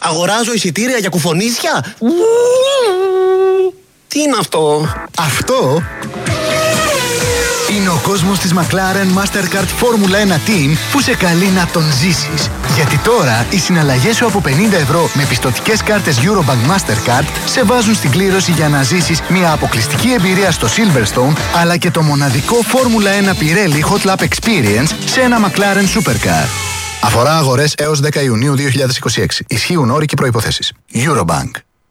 Αγοράζω εισιτήρια για κουφονίσια. Τι είναι αυτό? Αυτό είναι ο κόσμος της McLaren Mastercard Formula 1 Team που σε καλεί να τον ζήσεις. Γιατί τώρα οι συναλλαγές σου από 50 ευρώ με πιστωτικές κάρτες Eurobank Mastercard σε βάζουν στην κλήρωση για να ζήσεις μια αποκλειστική εμπειρία στο Silverstone, αλλά και το μοναδικό Formula 1 Pirelli Hot Lap Experience σε ένα McLaren Supercar. Αφορά αγορές έως 10 Ιουνίου 2026. Ισχύουν όροι και προϋποθέσεις. Eurobank.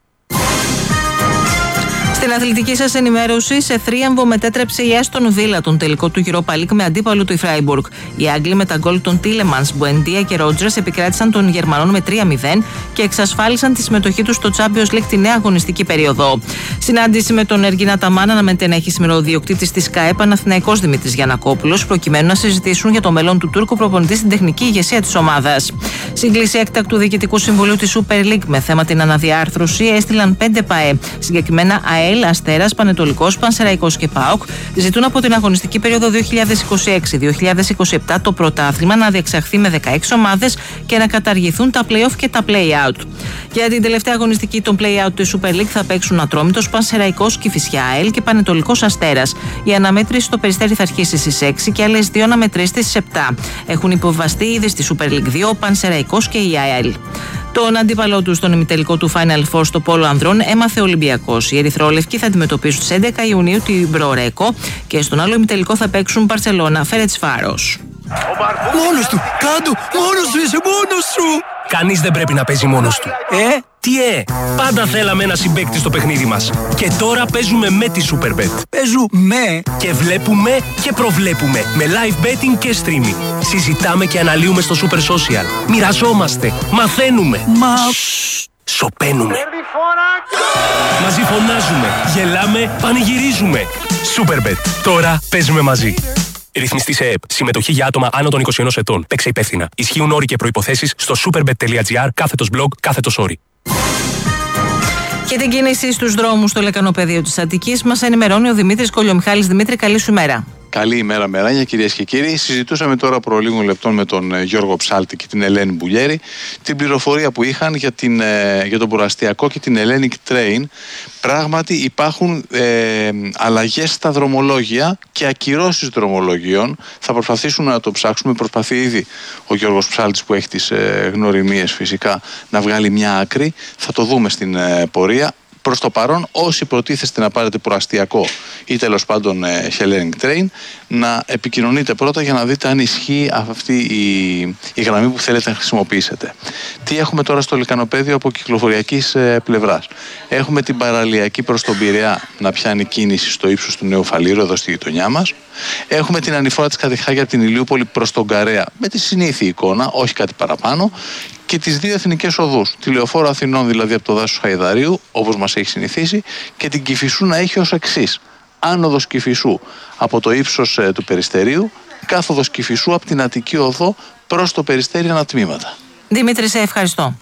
Στην αθλητική σας ενημέρωση, σε θρίαμβο μετέτρεψε η Aston Villa τον τελικό του Europa League με αντίπαλο του η Freiburg. Οι Άγγλοι με τα γκολ των Tielemans, Buendia και Rodgers επικράτησαν των Γερμανών με 3-0 και εξασφάλισαν τη συμμετοχή τους στο Champions League τη νέα αγωνιστική περίοδο. Συνάντηση με τον Εργίνα Ταμάν αναμένεται να έχει σήμερα ο διοκτήτης της ΚΑΕ Παναθηναϊκός Δημήτρης Γιαννακόπουλος, προκειμένου να συζητήσουν για το μέλλον του Τούρκου προπονητή στην τεχνική ηγεσία της ομάδας. Σύγκληση έκτακτου Διοικητικού Συμβουλίου της Super League με θέμα την αναδιάρθρωση έστειλαν 5 ΠΑΕ, συγκεκριμένα ΑΕΛ, Αστέρας, Πανετολικός, Πανσεραϊκός και ΠΑΟΚ, ζητούν από την αγωνιστική περίοδο 2026-2027 το πρωτάθλημα να διεξαχθεί με 16 ομάδες και να καταργηθούν τα play-off και τα play-out. Για την τελευταία αγωνιστική των play-out της Super League θα παίξουν Ατρόμητος, Πανσεραϊκός, Κηφισιά ΑΕΛ και Πανετολικός Αστέρας. Η αναμέτρηση στο Περιστέρι θα αρχίσει στις 6 και άλλες 2 αναμετρήσεις στις 7. Έχουν υποβαστεί ήδη στη Super League 2 ο Πανσεραϊκός και η ΑΕΛ. Τον αντίπαλό του στον ημιτελικό του Final Four στο Πόλο Ανδρών έμαθε ο Ολυμπιακός. Οι ερυθρόλευκοι θα αντιμετωπίσουν στις 11 Ιουνίου την Μπρορέκο και στον άλλο ημιτελικό θα παίξουν Μπαρσελόνα Φερετσβάρος. Μόνος του! Κάντου! Μόνος σου! Είσαι μόνος σου! Κανείς δεν πρέπει να παίζει μόνος του. Τι πάντα θέλαμε ένα συμπαίκτη στο παιχνίδι μας. Και τώρα παίζουμε με τη Superbet. Παίζουμε και βλέπουμε και προβλέπουμε με live betting και streaming. Συζητάμε και αναλύουμε στο Super Social. Μοιραζόμαστε, μαθαίνουμε. Σωπαίνουμε. Μαζί φωνάζουμε, γελάμε, πανηγυρίζουμε. Superbet. Τώρα παίζουμε μαζί. Ρυθμιστή σε ΕΕΠ. Συμμετοχή για άτομα άνω των 21 ετών. Παίξε υπεύθυνα. Ισχύουν όροι και προϋποθέσεις στο superbet.gr/blog/όροι. Και την κίνηση στους δρόμους στο λεκανοπεδίο της Αττικής μας ενημερώνει ο Δημήτρης Κολιομιχάλης. Δημήτρη, καλή σου ημέρα. Καλή ημέρα, μεράνια, κυρίες και κύριοι. Συζητούσαμε τώρα προ λίγων λεπτών με τον Γιώργο Ψάλτη και την Ελένη Μπουλιέρη την πληροφορία που είχαν για τον Ποραστιακό και την Hellenic Train. Πράγματι υπάρχουν αλλαγές στα δρομολόγια και ακυρώσεις δρομολογίων. Θα προσπαθήσουμε να το ψάξουμε. Προσπαθεί ήδη ο Γιώργος Ψάλτης, που έχει τις γνωριμίες φυσικά, να βγάλει μια άκρη. Θα το δούμε στην πορεία. Προς το παρόν, όσοι προτίθεστε να πάρετε προαστιακό ή τέλος πάντων Hellenic Train, να επικοινωνείτε πρώτα για να δείτε αν ισχύει αυτή η γραμμή που θέλετε να χρησιμοποιήσετε. Τι έχουμε τώρα στο λεκανοπέδιο από κυκλοφοριακής πλευράς? Έχουμε την παραλιακή προς τον Πειραιά να πιάνει κίνηση στο ύψος του Νέου Φαλήρου, εδώ στη γειτονιά μας. Έχουμε την ανηφόρα της Κατεχάγια από την Ηλιούπολη προς τον Καρέα με τη συνήθη εικόνα, όχι κάτι παραπάνω. Και τις δύο εθνικές οδούς, τη Λεωφόρο Αθηνών δηλαδή από το δάσος Χαϊδαρίου, όπως μας έχει συνηθίσει, και την Κηφισού να έχει ως εξής: άνοδος Κηφισού από το ύψος του Περιστερίου, κάθοδος Κηφισού από την Αττική Οδό προς το Περιστέρι ανατμήματα. Δημήτρη, σε ευχαριστώ.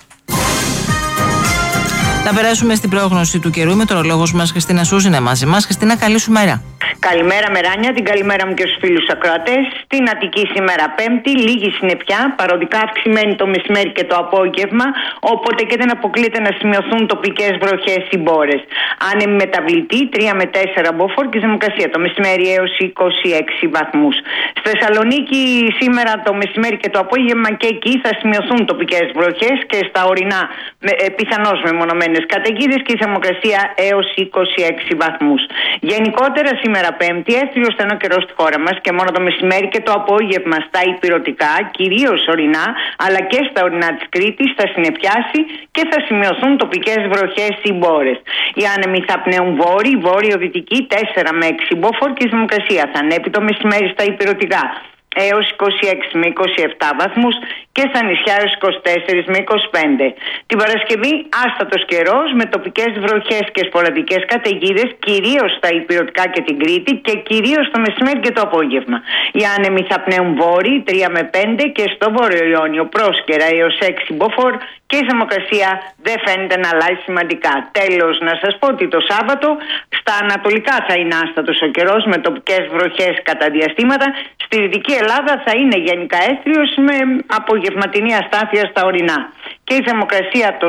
Να περάσουμε στην πρόγνωση του καιρού. Η μετεωρολόγος μας Χριστίνα Σούζη είναι μαζί μας. Χριστίνα, καλή σου μέρα. Καλημέρα, Μεράνια, την καλημέρα μου και στους φίλους ακροατές. Στην Αττική σήμερα Πέμπτη, λίγη συννεφιά, παροδικά αυξημένη το μεσημέρι και το απόγευμα, οπότε και δεν αποκλείεται να σημειωθούν τοπικές βροχές ή μπόρες. Άνεμη μεταβλητή 3 με 4 μποφόρ και θερμοκρασία το μεσημέρι έως 26 βαθμούς. Στη Θεσσαλονίκη σήμερα το μεσημέρι και το απόγευμα και εκεί θα σημειωθούν τοπικές βροχές και στα ορεινά πιθανώς μεμονωμένες καταιγίδες και η θερμοκρασία έως 26 βαθμούς. Γενικότερα σήμερα Πέμπτη, έθριος στενό καιρό στη χώρα μας και μόνο το μεσημέρι και το απόγευμα στα ηπειρωτικά, κυρίως ορεινά, αλλά και στα ορεινά της Κρήτης θα συννεφιάσει και θα σημειωθούν τοπικές βροχές ή μπόρες. Οι άνεμοι θα πνέουν βόρειο-δυτική 4 με 6 μποφόρ και η θερμοκρασία θα ανέβει το μεσημέρι στα ηπειρωτικά έως 26 με 27 βαθμούς και στα νησιά έως 24 με 25. Την Παρασκευή άστατος καιρός με τοπικές βροχές και σποραδικές καταιγίδες, κυρίως στα ηπειρωτικά και την Κρήτη και κυρίως το μεσημέρι και το απόγευμα. Οι άνεμοι θα πνέουν βόρειοι 3 με 5 και στο βόρειο Ιόνιο πρόσκαιρα έως 6 μποφόρ και η θερμοκρασία δεν φαίνεται να αλλάζει σημαντικά. Τέλος, να σας πω ότι το Σάββατο στα ανατολικά θα είναι άστατος ο καιρός με τοπικές βροχές κατά διαστήματα. Στη Δυτική Ελλάδα θα είναι γενικά έθριος με απογευματινή αστάθεια στα ορεινά. Και η θερμοκρασία το